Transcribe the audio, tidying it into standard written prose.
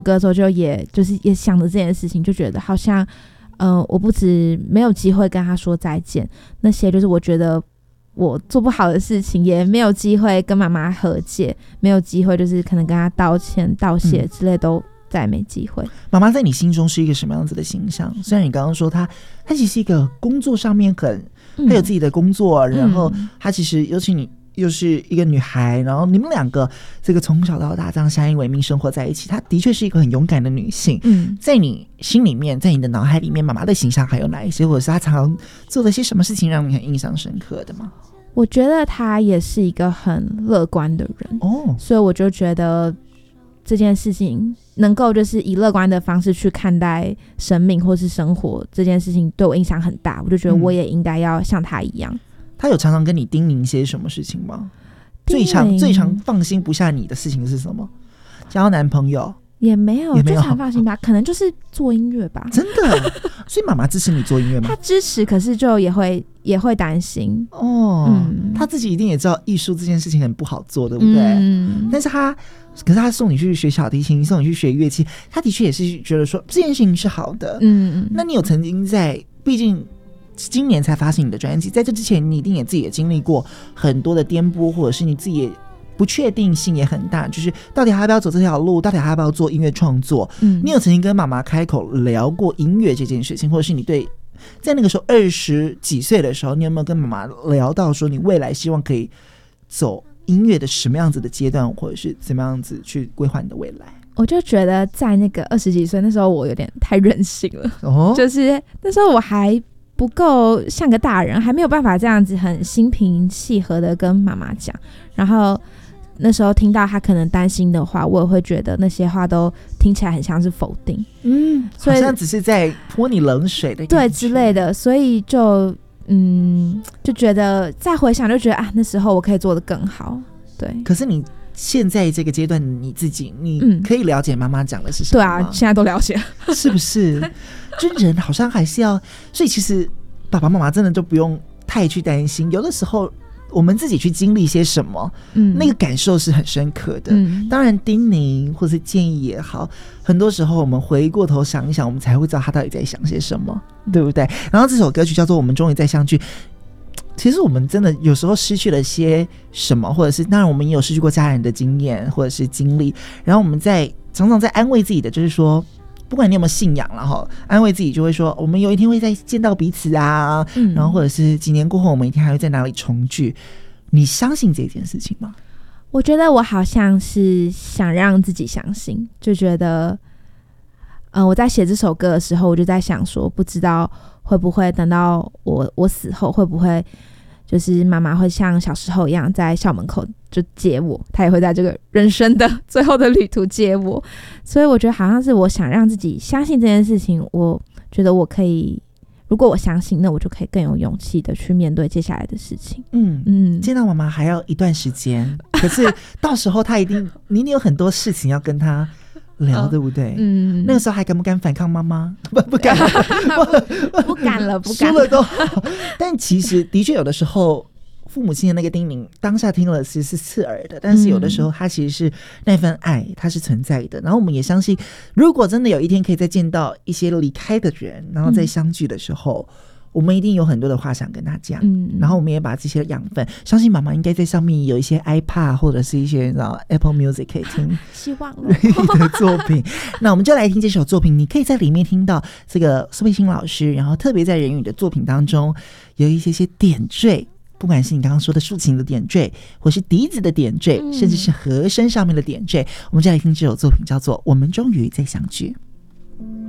歌的时候就是也想着这件事情，就觉得好像我不止没有机会跟他说再见，那些就是我觉得我做不好的事情，也没有机会跟妈妈和解，没有机会就是可能跟他道歉道谢之类都再没机会。 妈妈在你心中是一个什么样子的形象？虽然你刚刚说她其实是一个工作上面她有自己的工作，然后她其实尤其你又是一个女孩，然后你们两个这个从小到大这样相依为命生活在一起，她的确是一个很勇敢的女性。在你心里面，在你的脑海里面，妈妈的形象还有哪一些，或者是她常常做了些什么事情让你很印象深刻的吗？ 我觉得她也是一个很乐观的人所以我就觉得这件事情能够就是以乐观的方式去看待生命或是生活，这件事情对我影响很大，我就觉得我也应该要像她一样。他有常常跟你叮咛些什么事情吗？最常放心不下你的事情是什么？交男朋友？ 也没有最常放心吧，可能就是做音乐吧。 真的？所以妈妈支持你做音乐吗？ 她支持，可是就也会担心她自己一定也知道艺术这件事情很不好做，对不对？但是可是他送你去学小提琴，送你去学乐器，他的确也是觉得说这件事情是好的。那你有曾经毕竟今年才发行你的专辑，在这之前你一定也自己也经历过很多的颠簸，或者是你自己也不确定性也很大，就是到底还要不要走这条路，到底还要不要做音乐创作。你有曾经跟妈妈开口聊过音乐这件事情，或者是你在那个时候20几岁的时候，你有没有跟妈妈聊到说你未来希望可以走音乐的什么样子的阶段，或者是怎么样子去规划你的未来？ 我就觉得在那个20几岁那时候我有点太任性了就是那时候我还不够像个大人，还没有办法这样子很心平气和的跟妈妈讲，然后那时候听到她可能担心的话，我也会觉得那些话都听起来很像是否定所以好像只是在泼你冷水的感觉， 对之类的，所以就觉得再回想就觉得那时候我可以做得更好。对， 可是你现在这个阶段你自己你可以了解妈妈讲的是什么吗？ 对啊，现在都了解是不是？就人好像还是要，所以其实爸爸妈妈真的就不用太去担心，有的时候我们自己去经历些什么那个感受是很深刻的当然叮咛或是建议也好，很多时候我们回过头想一想，我们才会知道他到底在想些什么，对不对？然后这首歌曲叫做《我们终于再相聚》，其实我们真的有时候失去了些什么，或者是当然我们也有失去过家人的经验或者是经历，然后我们常常在安慰自己的就是说，不管你有没有信仰啦，安慰自己就会说我们有一天会再见到彼此啊然后或者是几年过后我们一天还会在哪里重聚。你相信这件事情吗？ 我觉得我好像是想让自己相信，就觉得我在写这首歌的时候，我就在想说，不知道会不会等到我死后，会不会就是妈妈会像小时候一样在校门口就接我，她也会在这个人生的最后的旅途接我。所以我觉得好像是我想让自己相信这件事情，我觉得我可以，如果我相信，那我就可以更有勇气的去面对接下来的事情。 见到妈妈还要一段时间，可是到时候她你一定有很多事情要跟她聊对不对？那个时候还敢不敢反抗妈妈？不敢不敢了，不敢了，说了都好。但其实的确有的时候父母亲的那个叮咛当下听了其实是刺耳的，但是有的时候它其实是那份爱，它是存在的。然后我们也相信，如果真的有一天可以再见到一些离开的人，然后再相聚的时候我们一定有很多的话想跟他讲然后我们也把这些养分，相信妈妈应该在上面有一些 iPad 或者是一些Apple Music 可以听希望瑞的作品那我们就来听这首作品，你可以在里面听到这个苏佩欣老师，然后特别在人语的作品当中有一些点缀，不管是你刚刚说的竖琴的点缀，或是笛子的点缀甚至是和声上面的点缀我们就来听这首作品叫做《我们终于再相聚》。